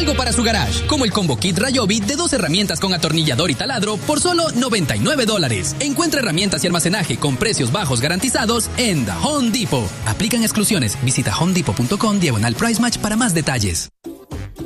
algo para su garage, como el combo kit Ryobi de 2 herramientas con atornillador y taladro por solo $99. Encuentra herramientas y almacenaje con precios bajos garantizados en The Home Depot. Aplican exclusiones. Visita homedepot.com/price match para más detalles.